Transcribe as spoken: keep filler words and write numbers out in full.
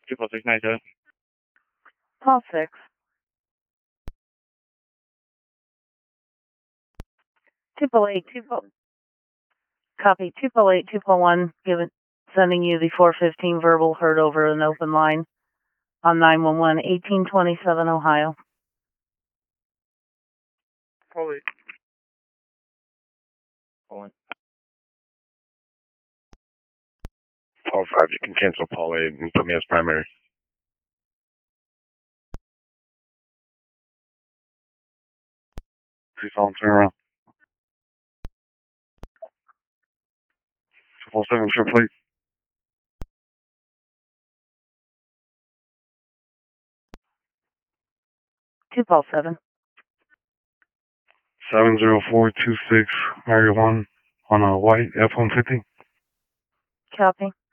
two four six nine seven. Paul six. two four eight, two four. Copy, two four eight, two four one, given, sending you the four fifteen verbal heard over an open line on nine one one, eighteen twenty-seven Ohio. Paul eight. Paul Paul five, you can cancel Paul eight and put me as primary. Please call and turn around. two four seven, sure, please. two Paul seven. seven zero four two six, Area one on a white F one fifty. Copy.